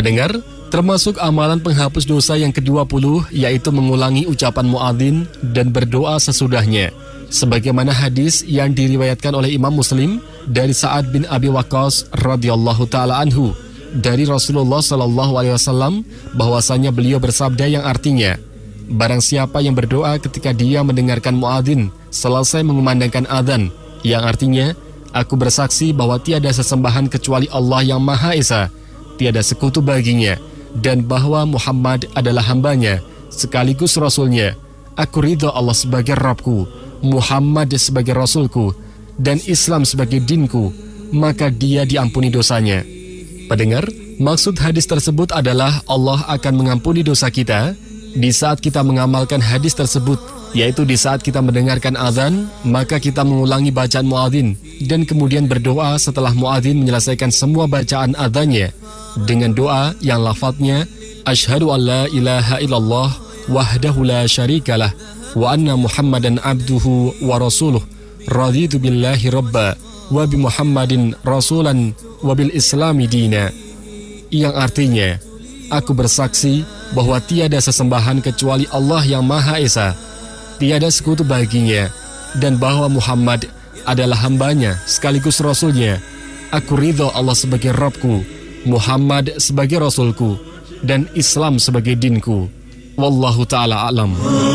Pendengar, termasuk amalan penghapus dosa yang ke-20 yaitu mengulangi ucapan muadzin dan berdoa sesudahnya. Sebagaimana hadis yang diriwayatkan oleh Imam Muslim dari Sa'ad bin Abi Waqqas radhiyallahu taala anhu dari Rasulullah sallallahu alaihi wasallam bahwasanya beliau bersabda yang artinya, barang siapa yang berdoa ketika dia mendengarkan muadzin selesai mengumandangkan adzan, yang artinya, aku bersaksi bahwa tiada sesembahan kecuali Allah yang Maha Esa, tiada sekutu baginya, dan bahwa Muhammad adalah hambanya sekaligus Rasulnya. Aku ridha Allah sebagai Rabbku, Muhammad sebagai Rasulku, dan Islam sebagai dinku, maka dia diampuni dosanya. Pendengar, maksud hadis tersebut adalah Allah akan mengampuni dosa kita di saat kita mengamalkan hadis tersebut, yaitu di saat kita mendengarkan azan, maka kita mengulangi bacaan muadzin dan kemudian berdoa setelah muadzin menyelesaikan semua bacaan azannya dengan doa yang lafadznya asyhadu an la ilaha illallah wahdahu la syarikalah wa anna Muhammadan abduhu wa rasuluh raditu billahi rabba wa bi Muhammadin rasulan wa bil islami dina, yang artinya, aku bersaksi bahwa tiada sesembahan kecuali Allah yang Maha Esa, tiada sekutu baginya, dan bahwa Muhammad adalah hambanya sekaligus Rasulnya. Aku ridha Allah sebagai Rabbku, Muhammad sebagai Rasulku, dan Islam sebagai dinku. Wallahu ta'ala a'lam.